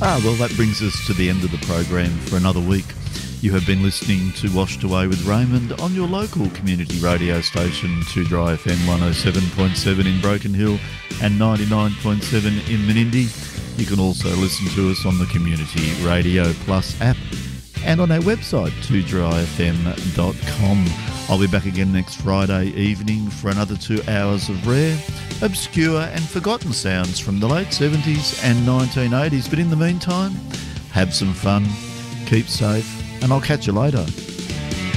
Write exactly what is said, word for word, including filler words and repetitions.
Ah, well, that brings us to the end of the program for another week. You have been listening to Washed Away with Raymond on your local community radio station, two Dry F M one oh seven point seven in Broken Hill and ninety-nine point seven in Menindee. You can also listen to us on the Community Radio Plus app and on our website, two dry f m dot com. I'll be back again next Friday evening for another two hours of rare, obscure and forgotten sounds from the late seventies and nineteen eighties. But in the meantime, have some fun, keep safe, and I'll catch you later.